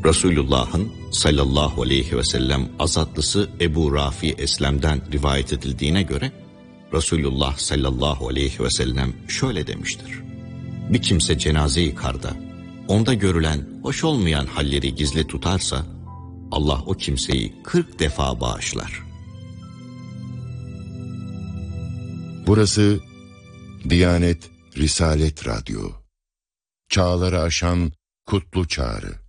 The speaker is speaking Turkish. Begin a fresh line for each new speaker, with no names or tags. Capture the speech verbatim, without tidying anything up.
Resulullah'ın sallallahu aleyhi ve sellem azatlısı Ebu Rafi Eslem'den rivayet edildiğine göre Resulullah sallallahu aleyhi ve sellem şöyle demiştir: bir kimse cenaze-i yıkarda onda görülen hoş olmayan halleri gizli tutarsa Allah o kimseyi kırk defa bağışlar.
Burası Diyanet Risalet Radyo. Çağları aşan kutlu çağrı.